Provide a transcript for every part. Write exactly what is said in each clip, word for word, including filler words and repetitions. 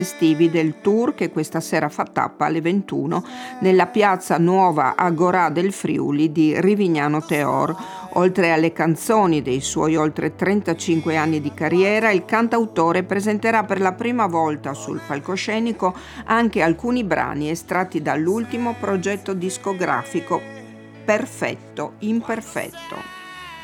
estivi del tour che questa sera fa tappa alle ventuno nella piazza Nuova Agorà del Friuli di Rivignano Teor. Oltre alle canzoni dei suoi oltre trentacinque anni di carriera, il cantautore presenterà per la prima volta sul palcoscenico anche alcuni brani estratti dall'ultimo progetto discografico, Perfetto Imperfetto.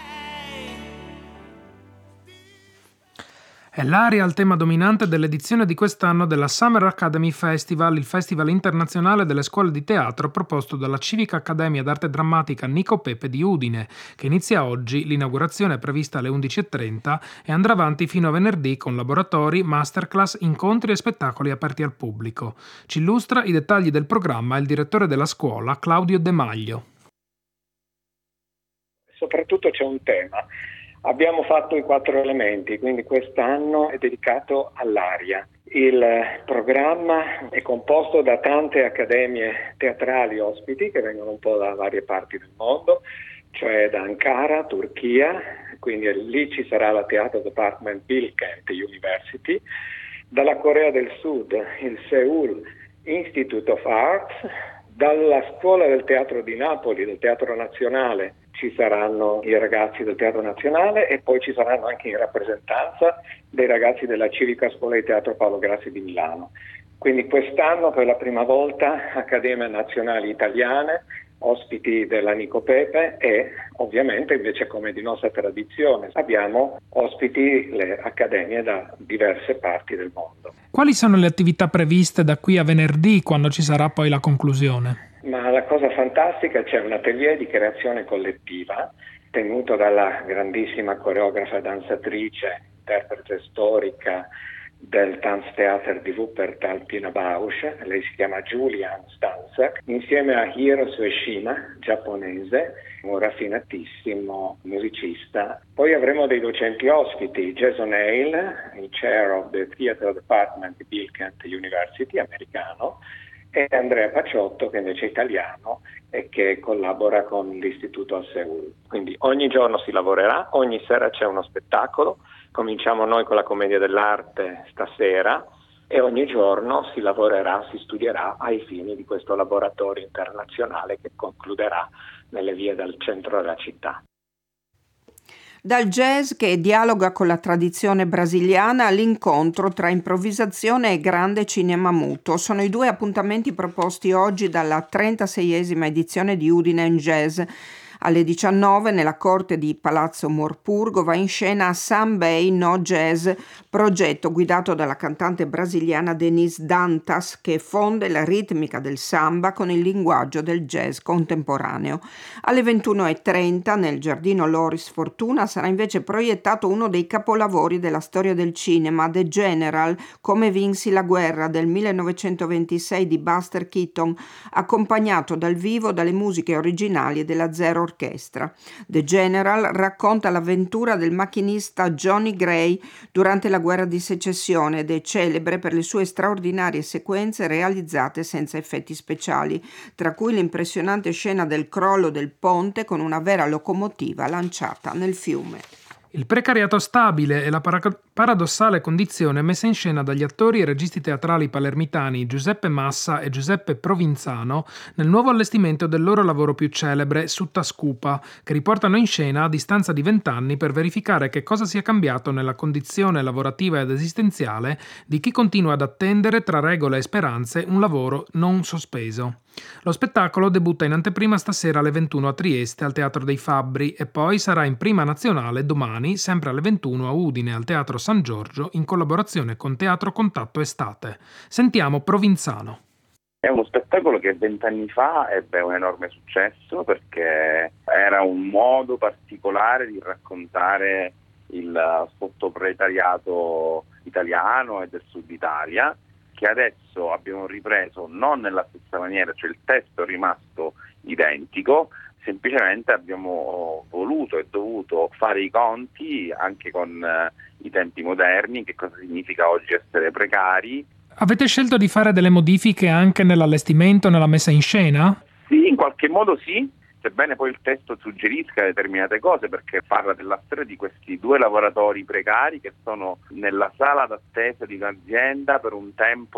È l'aria il tema dominante dell'edizione di quest'anno della Summer Academy Festival, il festival internazionale delle scuole di teatro proposto dalla Civica Accademia d'Arte Drammatica Nico Pepe di Udine, che inizia oggi, l'inaugurazione è prevista alle undici e trenta e andrà avanti fino a venerdì con laboratori, masterclass, incontri e spettacoli aperti al pubblico. Ci illustra i dettagli del programma il direttore della scuola, Claudio De Maglio. Soprattutto c'è un tema. Abbiamo fatto i quattro elementi, quindi quest'anno è dedicato all'aria. Il programma è composto da tante accademie teatrali ospiti che vengono un po' da varie parti del mondo, cioè da Ankara, Turchia, quindi lì ci sarà la Theatre Department Bilkent University, dalla Corea del Sud il Seoul Institute of Arts, dalla Scuola del Teatro di Napoli, del Teatro Nazionale, ci saranno i ragazzi del Teatro Nazionale e poi ci saranno anche in rappresentanza dei ragazzi della Civica Scuola di Teatro Paolo Grassi di Milano. Quindi quest'anno per la prima volta Accademie Nazionali Italiane, ospiti della Nico Pepe e ovviamente invece come di nostra tradizione abbiamo ospiti le accademie da diverse parti del mondo. Quali sono le attività previste da qui a venerdì quando ci sarà poi la conclusione? Ma la cosa fantastica, c'è un atelier di creazione collettiva tenuto dalla grandissima coreografa, danzatrice, interprete storica del Tanztheater di Wuppertal, Pina Bausch, lei si chiama Julian Stanzer, insieme a Hiro Sueshima, giapponese, un raffinatissimo musicista. Poi avremo dei docenti ospiti, Jason Hale, il Chair of the Theatre Department di Bilkent University, americano, e Andrea Paciotto, che invece è italiano e che collabora con l'Istituto a Seul. Quindi ogni giorno si lavorerà, ogni sera c'è uno spettacolo, cominciamo noi con la Commedia dell'Arte stasera e ogni giorno si lavorerà, si studierà ai fini di questo laboratorio internazionale che concluderà nelle vie del centro della città. Dal jazz che dialoga con la tradizione brasiliana all'incontro tra improvvisazione e grande cinema muto. Sono i due appuntamenti proposti oggi dalla trentaseiesima edizione di Udine in Jazz. Alle diciannove nella corte di Palazzo Morpurgo va in scena Sambay No Jazz, progetto guidato dalla cantante brasiliana Denise Dantas che fonde la ritmica del samba con il linguaggio del jazz contemporaneo. Alle ventuno e trenta nel giardino Loris Fortuna sarà invece proiettato uno dei capolavori della storia del cinema, The General, Come vinsi la guerra del millenovecentoventisei di Buster Keaton, accompagnato dal vivo dalle musiche originali della Zero Orchestra. The General racconta l'avventura del macchinista Johnny Gray durante la guerra di secessione ed è celebre per le sue straordinarie sequenze realizzate senza effetti speciali, tra cui l'impressionante scena del crollo del ponte con una vera locomotiva lanciata nel fiume. Il precariato stabile e la para- paradossale condizione messa in scena dagli attori e registi teatrali palermitani Giuseppe Massa e Giuseppe Provenzano nel nuovo allestimento del loro lavoro più celebre, Sutta Scupa, che riportano in scena a distanza di vent'anni per verificare che cosa sia cambiato nella condizione lavorativa ed esistenziale di chi continua ad attendere tra regole e speranze un lavoro non sospeso. Lo spettacolo debutta in anteprima stasera alle ventuno a Trieste al Teatro dei Fabbri e poi sarà in prima nazionale domani, sempre alle ventuno a Udine al Teatro San Giorgio in collaborazione con Teatro Contatto Estate. Sentiamo Provenzano. È uno spettacolo che vent'anni fa ebbe un enorme successo perché era un modo particolare di raccontare il sottoproletariato italiano e del sud Italia, che adesso abbiamo ripreso non nella stessa maniera, cioè il testo è rimasto identico, semplicemente abbiamo voluto e dovuto fare i conti anche con eh, i tempi moderni, che cosa significa oggi essere precari. Avete scelto di fare delle modifiche anche nell'allestimento, nella messa in scena? Sì, in qualche modo sì, sebbene poi il testo suggerisca determinate cose, perché parla della storia di questi due lavoratori precari che sono nella sala d'attesa di un'azienda per un tempo